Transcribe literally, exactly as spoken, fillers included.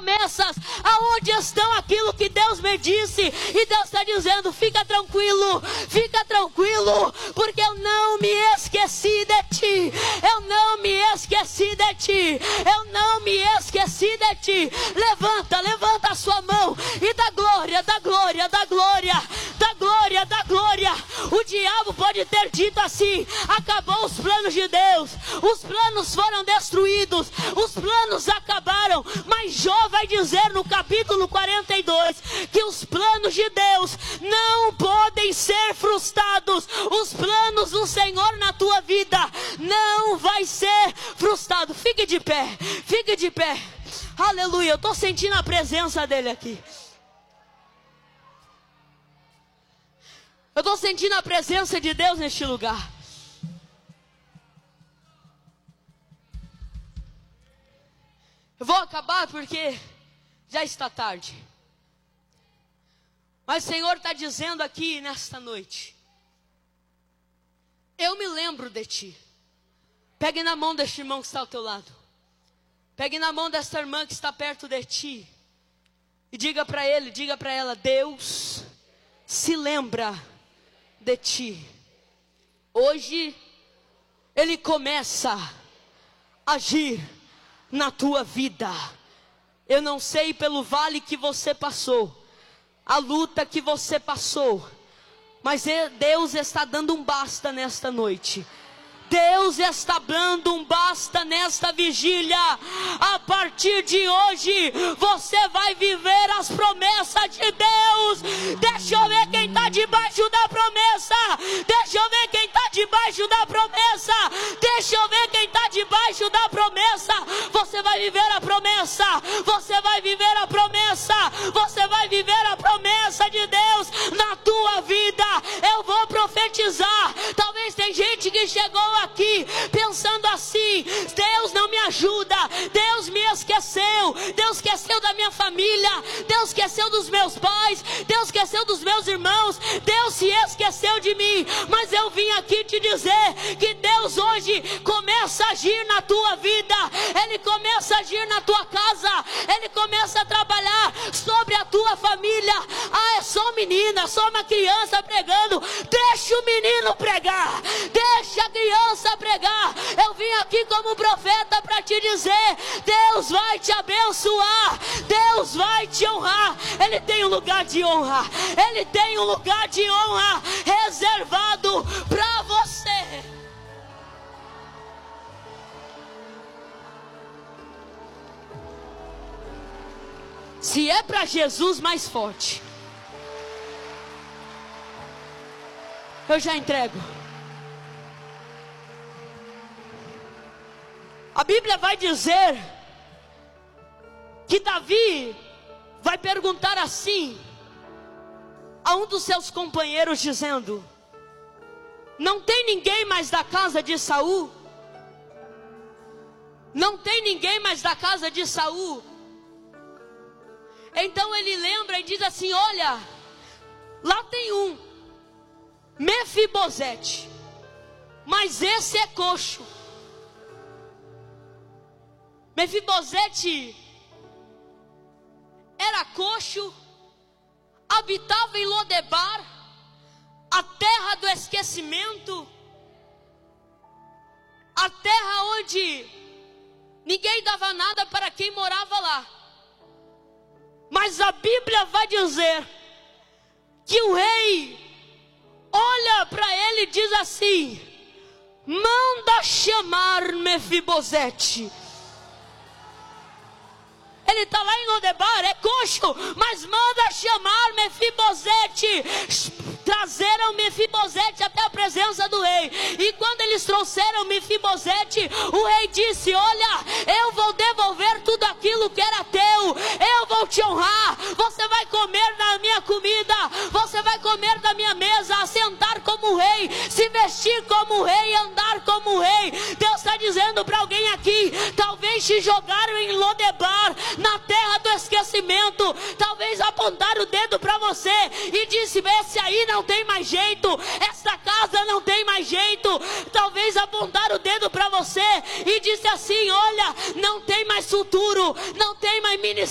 promessas? Aonde estão aquilo que Deus me disse? E Deus está dizendo: fica tranquilo, fica tranquilo, porque eu não me esqueci de ti, eu não me esqueci de ti, eu não me esqueci de ti. Levanta, levanta a sua mão e dá glória, dá glória, dá glória, dá glória, dá glória. O diabo pode ter dito assim: acabou os planos de Deus, os planos foram destruídos, os planos acabaram. Mas Jó vai dizer no capítulo quarenta e dois que os planos de Deus não podem ser frustrados. Os planos do Senhor na tua vida não vai ser frustrado. Fique de pé, fique de pé. Aleluia, eu estou sentindo a presença dele aqui. Eu estou sentindo a presença de Deus neste lugar. Eu vou acabar porque já está tarde. Mas o Senhor está dizendo aqui nesta noite: eu me lembro de ti. Pegue na mão deste irmão que está ao teu lado. Pegue na mão desta irmã que está perto de ti. E diga para ele, diga para ela: Deus se lembra de ti. Hoje Ele começa a agir na tua vida. Eu não sei pelo vale que você passou, a luta que você passou, mas Deus está dando um basta nesta noite. Deus está dando um basta nesta vigília. A partir de hoje você vai viver as promessas de Deus. Deixa eu ver quem está debaixo da promessa. Deixa eu ver quem está debaixo da promessa. Deixa eu ver quem está debaixo da promessa. Você vai viver a promessa. Você vai viver a promessa. Você vai viver a promessa de Deus na tua vida. Eu vou profetizar. Talvez tem gente que chegou aqui pensando assim: Deus não me ajuda, Deus me esqueceu, Deus esqueceu da minha família, Deus esqueceu dos meus pais, Deus esqueceu dos meus irmãos, Deus se esqueceu de mim. Mas eu vim aqui te dizer que Deus hoje começa a agir na tua vida, Ele começa a agir na tua casa, Ele começa a trabalhar sobre a tua família. Ah, é só menina, só uma criança pregando. Deixa o menino pregar, deixa a criança pregar. Eu vim aqui como profeta para te dizer: Deus vai te abençoar, Deus vai te honrar. Ele tem um lugar de honra, Ele tem um lugar de honra reservado para você. Se é para Jesus, mais forte. Eu já entrego. A Bíblia vai dizer que Davi vai perguntar assim a um dos seus companheiros, dizendo: não tem ninguém mais da casa de Saul? Não tem ninguém mais da casa de Saul? Então ele lembra e diz assim: olha, lá tem um, Mefibosete, mas esse é coxo. Mefibosete era coxo, habitava em Lodebar, a terra do esquecimento, a terra onde ninguém dava nada para quem morava lá. Mas a Bíblia vai dizer que o rei olha para ele e diz assim: manda chamar Mefibosete. Ele está lá em Lodebar, é coxo, mas manda chamar Mefibosete. Trazeram Mefibosete até a presença do rei. E quando eles trouxeram Mefibosete, o rei disse: olha, eu vou devolver tudo aquilo que era teu, eu vou te honrar. Você vai comer da minha comida, você vai comer da minha mesa, assentar como rei, se vestir como rei, andar como rei. Deus está dizendo para alguém aqui: talvez te jogaram em Lodebar, na terra do esquecimento. Talvez apontaram o dedo para você e disse: esse aí não tem mais jeito, essa casa não tem mais jeito. Talvez apontaram o dedo para você e disse assim: olha, não tem mais futuro, não tem mais ministério.